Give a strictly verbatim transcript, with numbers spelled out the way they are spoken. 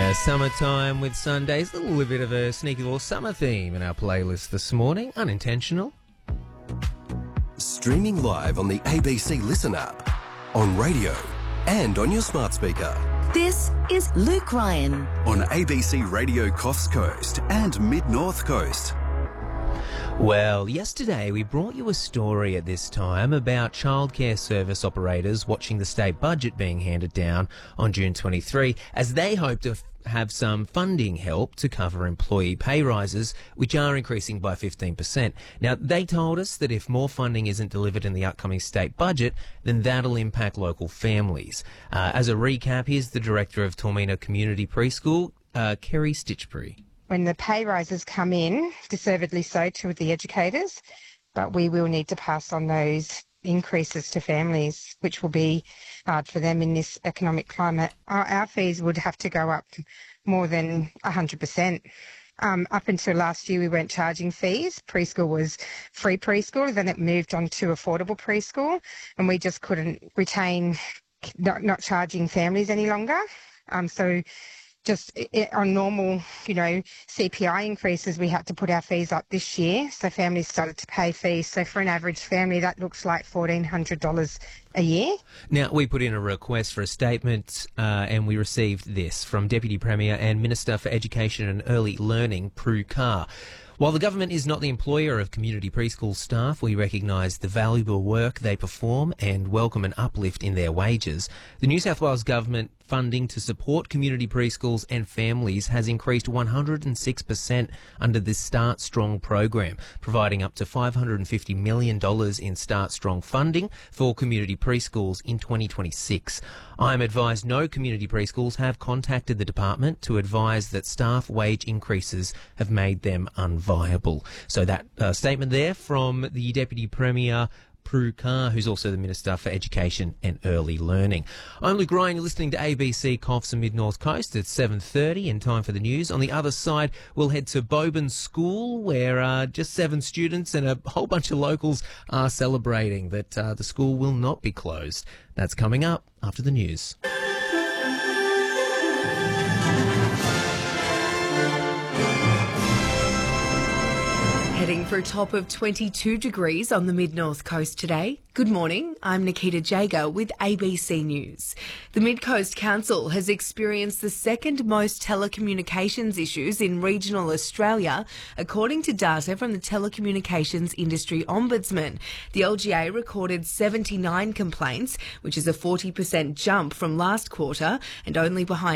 Uh, summertime with Sundays. A little bit of a sneaky little summer theme in our playlist this morning. Unintentional. Streaming live on the A B C Listen app, on radio and on your smart speaker. This is Luke Ryan On A B C Radio Coffs Coast and Mid-North Coast. Well, yesterday we brought you a story at this time about childcare service operators watching the state budget being handed down on June twenty-third as they hope to f- have some funding help to cover employee pay rises, which are increasing by fifteen percent. Now, they told us that if more funding isn't delivered in the upcoming state budget, then that'll impact local families. Uh, as a recap, here's the director of Tormina Community Preschool, uh, Kerry Stitchbury. When the pay rises come in, deservedly so to the educators, but we will need to pass on those increases to families, which will be hard for them in this economic climate. Our, our fees would have to go up more than one hundred percent. Um, up until last year, we weren't charging fees. Preschool was free preschool, then it moved on to affordable preschool, and we just couldn't retain not, not charging families any longer. Um, so just it, on normal, you know, C P I increases, we had to put our fees up this year. So families started to pay fees. So for an average family, that looks like fourteen hundred dollars a year. Now, we put in a request for a statement uh, and we received this from Deputy Premier and Minister for Education and Early Learning, Prue Car. While the government is not the employer of community preschool staff, we recognise the valuable work they perform and welcome an uplift in their wages. The New South Wales Government funding to support community preschools and families has increased one hundred six percent under this Start Strong program, providing up to five hundred fifty million dollars in Start Strong funding for community preschools in twenty twenty-six. I'm advised no community preschools have contacted the department to advise that staff wage increases have made them unviable. So that uh, statement there from the Deputy Premier, Prue Car, who's also the Minister for Education and Early Learning. I'm Luke Ryan, you're listening to A B C Coffs and Mid-North Coast. It's seven thirty and time for the news. On the other side, we'll head to Boban School, where uh, just seven students and a whole bunch of locals are celebrating that uh, the school will not be closed. That's coming up after the news. Heading for a top of twenty-two degrees on the Mid-North Coast today. Good morning, I'm Nikita Jager with A B C News. The Mid-Coast Council has experienced the second most telecommunications issues in regional Australia, according to data from the Telecommunications Industry Ombudsman. The L G A recorded seventy-nine complaints, which is a forty percent jump from last quarter and only behind